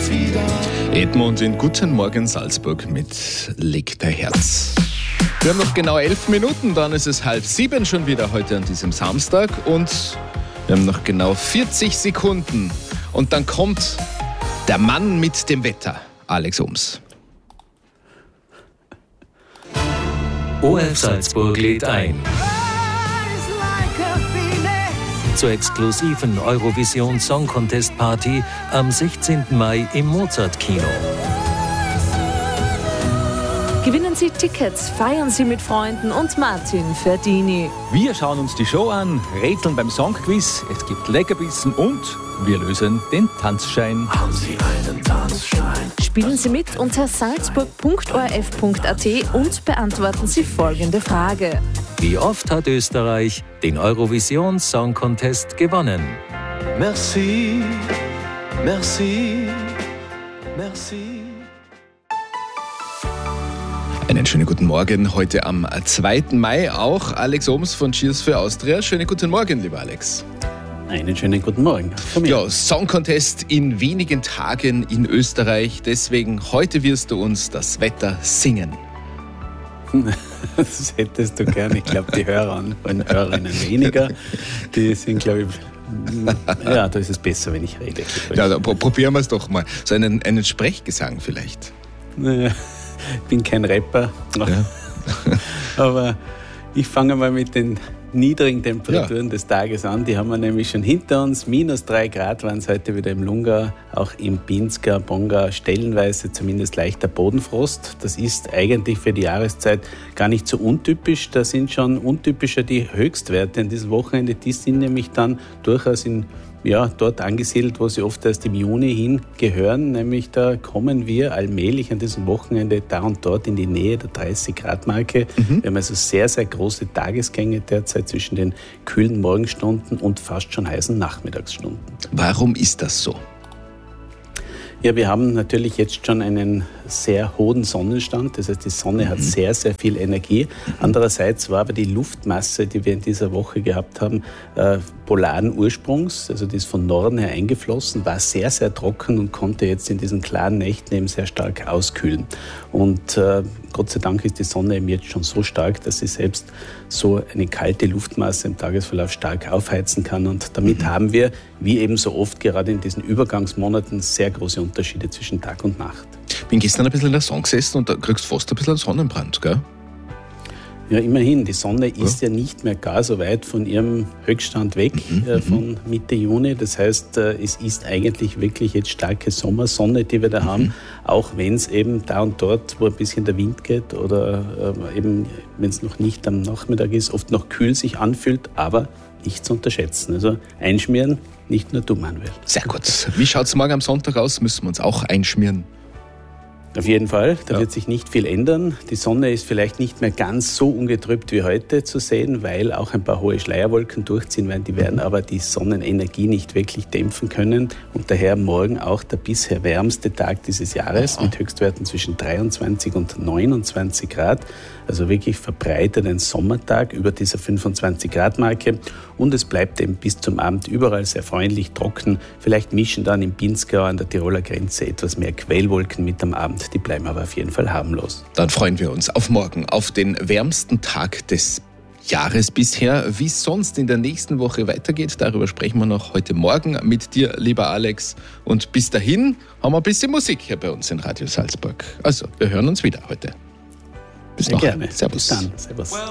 Edmund in Guten Morgen Salzburg mit Leg dein Herz. Wir haben noch genau 11 Minuten, dann ist es 6:30 schon wieder heute an diesem Samstag und wir haben noch genau 40 Sekunden und dann kommt der Mann mit dem Wetter, Alex Oms. ORF Salzburg lädt ein zur exklusiven Eurovision Song Contest Party am 16. Mai im Mozart-Kino. Gewinnen Sie Tickets, feiern Sie mit Freunden und Martin Ferdini. Wir schauen uns die Show an, rätseln beim Songquiz, es gibt Leckerbissen und wir lösen den Tanzschein. Haben Sie einen Tanzschein? Spielen Sie mit unter salzburg.orf.at und beantworten Sie folgende Frage. Wie oft hat Österreich den Eurovision Song Contest gewonnen? Merci, merci, merci. Einen schönen guten Morgen, heute am 2. Mai auch Alex Oms von Cheers für Austria. Schönen guten Morgen, lieber Alex. Einen schönen guten Morgen von mir. Ja, Song Contest in wenigen Tagen in Österreich. Deswegen heute wirst du uns das Wetter singen. Das hättest du gerne. Ich glaube, die Hörer und Hörerinnen weniger. Die sind, glaube ich, ja, da ist es besser, wenn ich rede. Ja, da probieren wir es doch mal. So einen Sprechgesang vielleicht. Ich bin kein Rapper, Ja. aber ich fange mal mit den niedrigen Temperaturen des Tages an. Die haben wir nämlich schon hinter uns. -3 Grad waren es heute wieder im Lungau, auch im Pinzgau, Bongau, stellenweise zumindest leichter Bodenfrost. Das ist eigentlich für die Jahreszeit gar nicht so untypisch. Da sind schon untypischer die Höchstwerte an diesem Wochenende. Die sind nämlich dann durchaus dort angesiedelt, wo sie oft erst im Juni hingehören. Nämlich da kommen wir allmählich an diesem Wochenende da und dort in die Nähe der 30-Grad-Marke. Wir haben also sehr, sehr große Tagesgänge derzeit zwischen den kühlen Morgenstunden und fast schon heißen Nachmittagsstunden. Warum ist das so? Ja, wir haben natürlich jetzt schon einen sehr hohen Sonnenstand. Das heißt, die Sonne hat sehr, sehr viel Energie. Andererseits war aber die Luftmasse, die wir in dieser Woche gehabt haben, polaren Ursprungs. Also die ist von Norden her eingeflossen, war sehr, sehr trocken und konnte jetzt in diesen klaren Nächten eben sehr stark auskühlen. Und Gott sei Dank ist die Sonne eben jetzt schon so stark, dass sie selbst so eine kalte Luftmasse im Tagesverlauf stark aufheizen kann. Und damit haben wir, wie eben so oft gerade in diesen Übergangsmonaten, sehr große Unterschiede zwischen Tag und Nacht. Ich bin gestern ein bisschen in der Sonne gesessen und da kriegst du fast ein bisschen einen Sonnenbrand, gell? Ja, immerhin. Die Sonne ist ja nicht mehr gar so weit von ihrem Höchststand weg, von Mitte Juni. Das heißt, es ist eigentlich wirklich jetzt starke Sommersonne, die wir da haben. Auch wenn es eben da und dort, wo ein bisschen der Wind geht oder eben, wenn es noch nicht am Nachmittag ist, oft noch kühl sich anfühlt, aber nicht zu unterschätzen. Also einschmieren, nicht nur du, Manuel. Sehr gut. Wie schaut es morgen am Sonntag aus? Müssen wir uns auch einschmieren? Auf jeden Fall, da wird sich nicht viel ändern. Die Sonne ist vielleicht nicht mehr ganz so ungetrübt wie heute zu sehen, weil auch ein paar hohe Schleierwolken durchziehen werden. Die werden aber die Sonnenenergie nicht wirklich dämpfen können. Und daher morgen auch der bisher wärmste Tag dieses Jahres mit Höchstwerten zwischen 23 und 29 Grad. Also wirklich verbreitet ein Sommertag über dieser 25-Grad-Marke. Und es bleibt eben bis zum Abend überall sehr freundlich, trocken. Vielleicht mischen dann im Pinzgau an der Tiroler Grenze etwas mehr Quellwolken mit am Abend. Die bleiben aber auf jeden Fall harmlos. Dann freuen wir uns auf morgen, auf den wärmsten Tag des Jahres bisher. Wie es sonst in der nächsten Woche weitergeht, darüber sprechen wir noch heute Morgen mit dir, lieber Alex. Und bis dahin haben wir ein bisschen Musik hier bei uns in Radio Salzburg. Also, wir hören uns wieder heute. Bis Sehr noch. gerne. Servus. Bis dann. Servus.